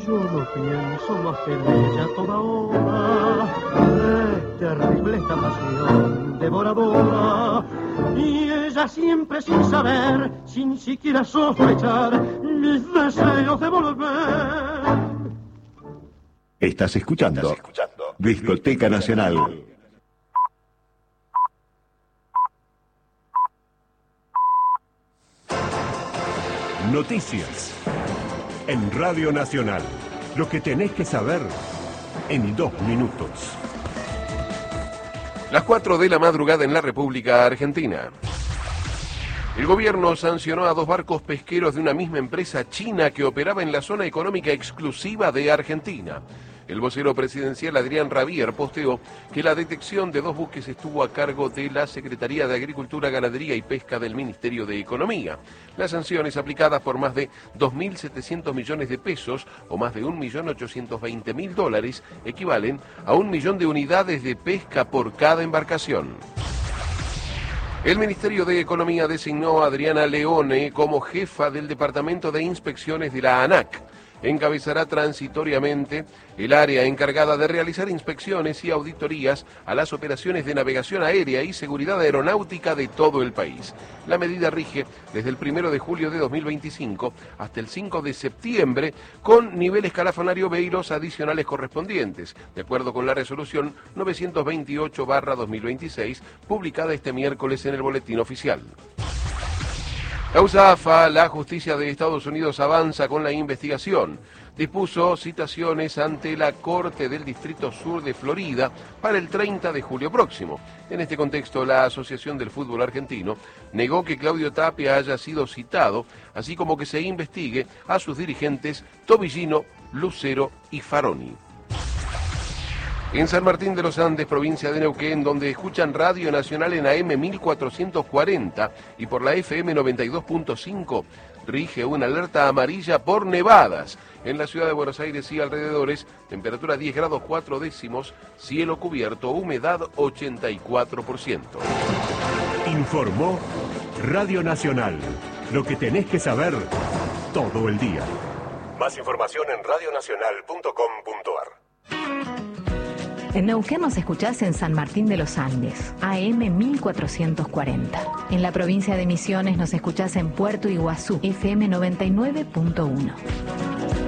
Yo no pienso más que en ella toda hora. Es terrible esta pasión devoradora. Y ella siempre sin saber, sin siquiera sospechar, mis deseos de volver. Estás escuchando Discoteca Nacional. Noticias en Radio Nacional. Lo que tenés que saber en 2 minutos. Las 4 de la madrugada en la República Argentina. El gobierno sancionó a 2 barcos pesqueros de una misma empresa china que operaba en la zona económica exclusiva de Argentina. El vocero presidencial Adrián Rabier posteó que la detección de 2 buques estuvo a cargo de la Secretaría de Agricultura, Ganadería y Pesca del Ministerio de Economía. Las sanciones aplicadas por más de 2.700 millones de pesos o más de 1.820.000 dólares equivalen a 1 millón de unidades de pesca por cada embarcación. El Ministerio de Economía designó a Adriana Leone como jefa del Departamento de Inspecciones de la ANAC. Encabezará transitoriamente el área encargada de realizar inspecciones y auditorías a las operaciones de navegación aérea y seguridad aeronáutica de todo el país. La medida rige desde el 1 de julio de 2025 hasta el 5 de septiembre con nivel escalafonario B y los adicionales correspondientes, de acuerdo con la resolución 928/2026, publicada este miércoles en el Boletín Oficial. La USAFA, la justicia de Estados Unidos, avanza con la investigación. Dispuso citaciones ante la Corte del Distrito Sur de Florida para el 30 de julio próximo. En este contexto, la Asociación del Fútbol Argentino negó que Claudio Tapia haya sido citado, así como que se investigue a sus dirigentes Tobillino, Lucero y Faroni. En San Martín de los Andes, provincia de Neuquén, donde escuchan Radio Nacional en AM 1440 y por la FM 92.5, rige una alerta amarilla por nevadas. En la ciudad de Buenos Aires y alrededores, temperatura 10 grados 4 décimos, cielo cubierto, humedad 84%. Informó Radio Nacional. Lo que tenés que saber todo el día. Más información en radionacional.com.ar. En Neuquén nos escuchás en San Martín de los Andes, AM 1440. En la provincia de Misiones nos escuchás en Puerto Iguazú, FM 99.1.